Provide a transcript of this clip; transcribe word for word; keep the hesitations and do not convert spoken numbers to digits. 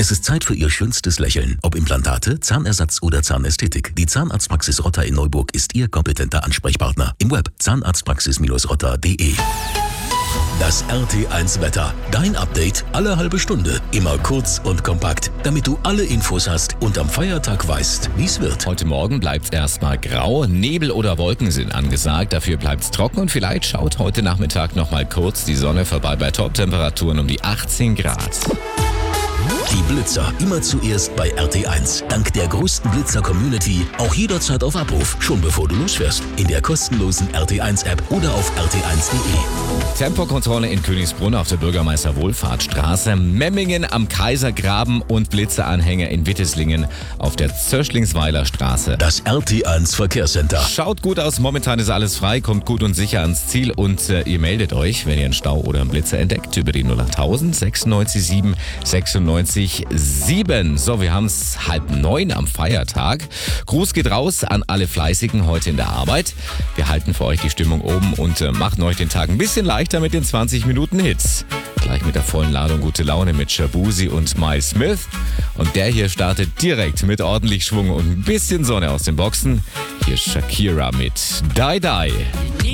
Es ist Zeit für Ihr schönstes Lächeln. Ob Implantate, Zahnersatz oder Zahnästhetik. Die Zahnarztpraxis Rotter in Neuburg ist Ihr kompetenter Ansprechpartner. Im Web zahnarztpraxis rotter punkt de. Das R T eins Wetter. Dein Update alle halbe Stunde. Immer kurz und kompakt, damit du alle Infos hast und am Feiertag weißt, wie es wird. Heute Morgen bleibt's erstmal grau, Nebel oder Wolken sind angesagt, dafür bleibt's trocken und vielleicht schaut heute Nachmittag nochmal kurz die Sonne vorbei bei Top-Temperaturen um die achtzehn Grad. Die Blitzer immer zuerst bei R T eins. Dank der größten Blitzer-Community auch jederzeit auf Abruf, schon bevor du losfährst. In der kostenlosen R T eins App oder auf r t eins punkt de. Tempokontrolle in Königsbrunn auf der Bürgermeister-Wohlfahrtstraße, Memmingen am Kaisergraben und Blitzeranhänger in Witteslingen auf der Zöschlingsweiler Straße. Das R T eins Verkehrscenter. Schaut gut aus, momentan ist alles frei, kommt gut und sicher ans Ziel und äh, ihr meldet euch, wenn ihr einen Stau oder einen Blitzer entdeckt, über die null acht null null sechs sieben sechsundneunzig sieben. So, wir haben es halb neun am Feiertag. Gruß geht raus an alle Fleißigen heute in der Arbeit. Wir halten für euch die Stimmung oben und äh, machen euch den Tag ein bisschen leichter mit den zwanzig Minuten Hits. Gleich mit der vollen Ladung gute Laune mit Shabuzi und My Smith. Und der hier startet direkt mit ordentlich Schwung und ein bisschen Sonne aus den Boxen. Hier Shakira mit Die Die.